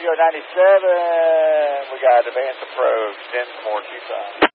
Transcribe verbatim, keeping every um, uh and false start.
ninety-seven. We got Advance Approach, ten four two five.